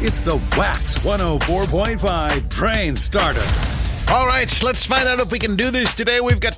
It's the Wax 104.5 Train Starter. All right, let's find out if we can do this today. We've got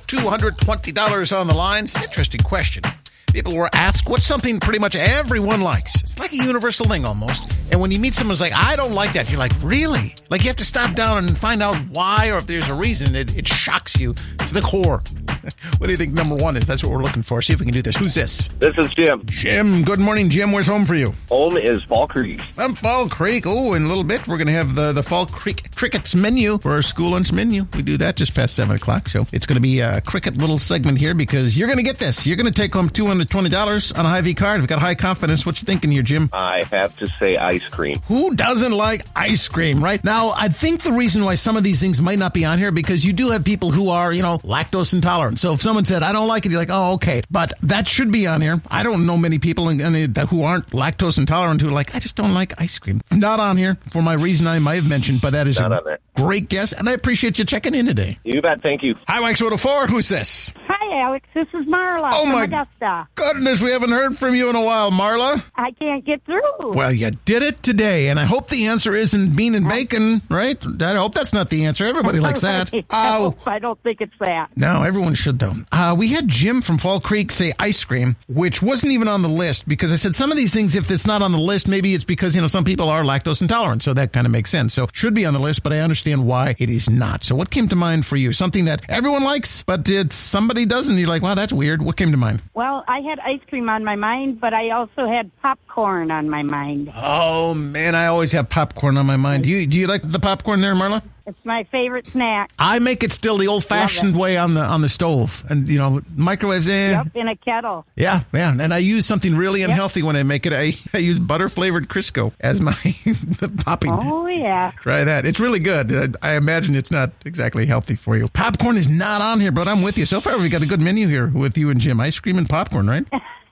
$220 on the line. It's an interesting question. People were asked what's something pretty much everyone likes. It's like a universal thing almost. And when you meet someone who's like, I don't like that, you're like, really? Like you have to stop down and find out why, or if there's a reason. It shocks you to the core. What do you think number one is? That's what we're looking for. See if we can do this. Who's this? This is Jim. Jim. Good morning, Jim. Where's home for you? Home is Fall Creek. I'm Fall Creek. Oh, in a little bit, we're going to have the Fall Creek Crickets menu for our school lunch menu. We do that just past 7 o'clock. So it's going to be a cricket little segment here because you're going to get this. You're going to take home $220 on a Hy-Vee card. We've got high confidence. What you thinking here, Jim? I have to say ice cream. Who doesn't like ice cream, right? Now, I think the reason why some of these things might not be on here because you do have people who are, lactose intolerant. So if someone said, I don't like it, you're like, oh, okay. But that should be on here. I don't know many people who aren't lactose intolerant who are like, I just don't like ice cream. Not on here for my reason I might have mentioned, but that is Not a on there. great guess. And I appreciate you checking in today. You bet. Thank you. Hi, Wax 104. Who's this? Hi, Alex. This is Marla Oh, from my Augusta. Goodness, we haven't heard from you in a while, Marla. I can't get through. Well, you did it today, and I hope the answer isn't bean and bacon, right? I hope that's not the answer. Everybody likes that. I don't think it's that. No, everyone should, though. We had Jim from Fall Creek say ice cream, which wasn't even on the list, because I said some of these things, if it's not on the list, maybe it's because, some people are lactose intolerant, so that kind of makes sense. So should be on the list, but I understand why it is not. So what came to mind for you? Something that everyone likes, but somebody doesn't. You're like, wow, that's weird. What came to mind? Well, I had ice cream on my mind, but I also had popcorn on my mind. Oh, man, I always have popcorn on my mind. Do you like the popcorn there, Marla? It's my favorite snack. I make it still the old-fashioned way on the stove. And, microwaves, Yep, in a kettle. Yeah. And I use something really unhealthy when I make it. I use butter-flavored Crisco as my popping. Oh, yeah. Try that. It's really good. I imagine it's not exactly healthy for you. Popcorn is not on here, but I'm with you. So far, we've got a good menu here with you and Jim. Ice cream and popcorn, right?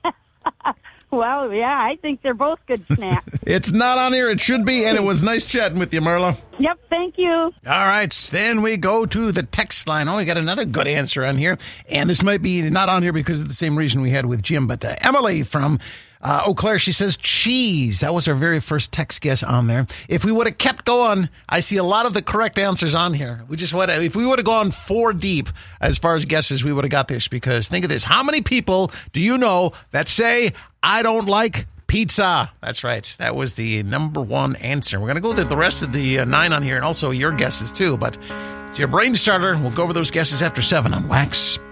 Well, yeah, I think they're both good snacks. It's not on here. It should be, and it was nice chatting with you, Marla. Yep, thank you. All right, then we go to the text line. Oh, we got another good answer on here, and this might be not on here because of the same reason we had with Jim, but Emily from Eau Claire, she says cheese. That was her very first text guess on there. If we would have kept going, I see a lot of the correct answers on here. If we would have gone 4 deep as far as guesses, we would have got this, because think of this. How many people do you know that say, I don't like pizza? That's right. That was the number one answer. We're going to go with the rest of the 9 on here and also your guesses too, but it's your brain starter. We'll go over those guesses after 7 on Wax